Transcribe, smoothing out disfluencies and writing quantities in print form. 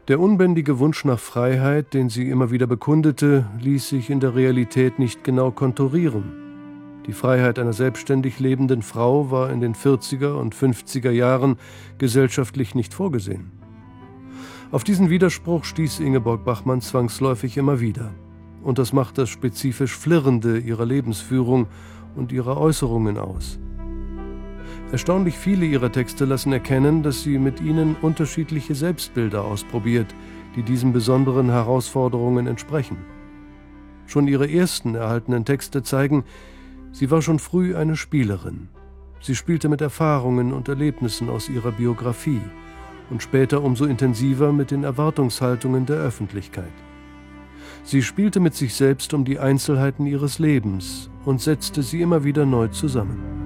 Der unbändige Wunsch nach Freiheit, den sie immer wieder bekundete, ließ sich in der Realität nicht genau konturieren. Die Freiheit einer selbstständig lebenden Frau war in den 40er und 50er Jahren gesellschaftlich nicht vorgesehen. Auf diesen Widerspruch stieß Ingeborg Bachmann zwangsläufig immer wieder. Und das macht das spezifisch Flirrende ihrer Lebensführung und ihrer Äußerungen aus. Erstaunlich viele ihrer Texte lassen erkennen, dass sie mit ihnen unterschiedliche Selbstbilder ausprobiert, die diesen besonderen Herausforderungen entsprechen. Schon ihre ersten erhaltenen Texte zeigen, sie war schon früh eine Spielerin. Sie spielte mit Erfahrungen und Erlebnissen aus ihrer Biografie und später umso intensiver mit den Erwartungshaltungen der Öffentlichkeit. Sie spielte mit sich selbst um die Einzelheiten ihres Lebens und setzte sie immer wieder neu zusammen.